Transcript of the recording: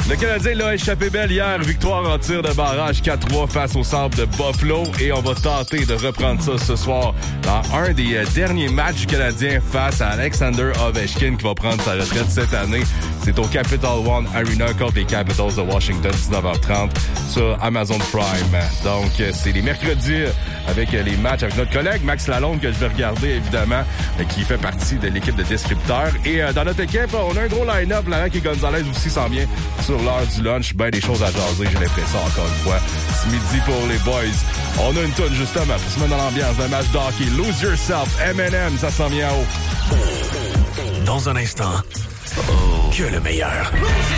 Le Canadien l'a échappé belle hier. Victoire en tir de barrage 4-3 face au Sabres de Buffalo. Et on va tenter de reprendre ça ce soir dans un des derniers matchs du Canadien face à Alexander Ovechkin qui va prendre sa retraite cette année. C'est au Capital One Arena contre les Capitals de Washington, 19h30 sur Amazon Prime. Donc, c'est les mercredis avec les matchs avec notre collègue Max Lalonde que je vais regarder, évidemment, qui fait partie de l'équipe de descripteurs. Et dans notre équipe, on a un gros line-up. Laurent et Gonzalez aussi s'en vient sur l'heure du lunch. Ben des choses à jaser, j'ai l'impression, encore une fois. Ce midi pour les boys. On a une tonne, justement, pour se mettre dans l'ambiance d'un match d'hockey. Lose Yourself, M&M, ça s'en vient en haut. Dans un instant, que le meilleur.